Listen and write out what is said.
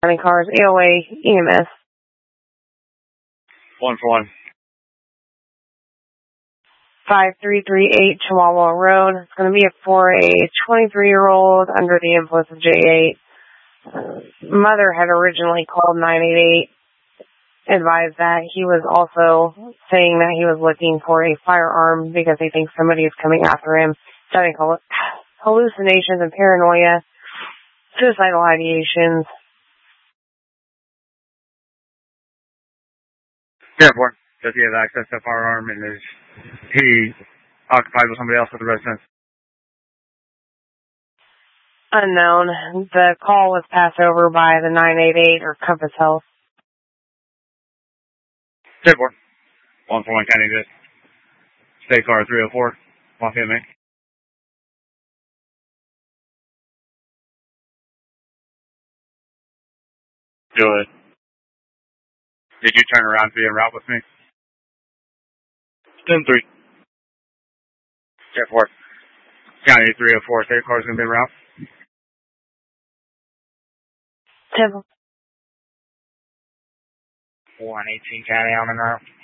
County cars, AOA, EMS. 141. 5338 Chihuahua Road. It's going to be for a 23-year-old under the influence of J8. Mother had originally called 988, advised that he was also saying that he was looking for a firearm because he thinks somebody is coming after him, having hallucinations and paranoia, suicidal ideations. Yeah, boy. Does he have access to a firearm, and is he occupied with somebody else at the residence? Unknown. The call was passed over by the 988 or Compass Health. Yeah, boy. 141 County District. State car 304. Lafayette, Maine. Go ahead. Did you turn around to be en route with me? 10-3. Jet 4. County 304. State car's going to be en route. 10. 118 County, I'm en route.